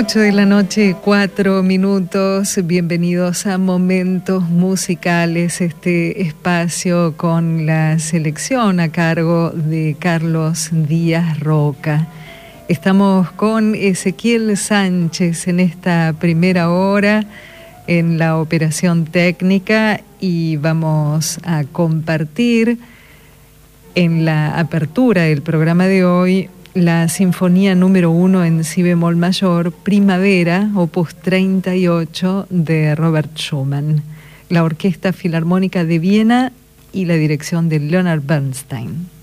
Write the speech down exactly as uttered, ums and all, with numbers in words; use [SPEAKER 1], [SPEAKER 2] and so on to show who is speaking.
[SPEAKER 1] ocho de la noche, cuatro minutos. Bienvenidos a Momentos Musicales, este espacio con la selección a cargo de Carlos Díaz Roca. Estamos con Ezequiel Sánchez en esta primera hora en la operación técnica y vamos a compartir en la apertura del programa de hoy la Sinfonía número uno en si bemol mayor, Primavera, opus treinta y ocho de Robert Schumann, la Orquesta Filarmónica de Viena y la dirección de Leonard Bernstein.